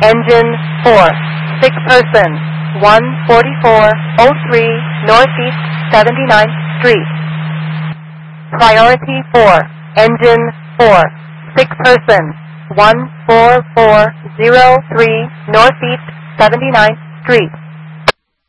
Engine 4, 6 person, 14403 Northeast 79th Street. Priority 4, Engine 4, 6 person, 14403 Northeast 79th Street.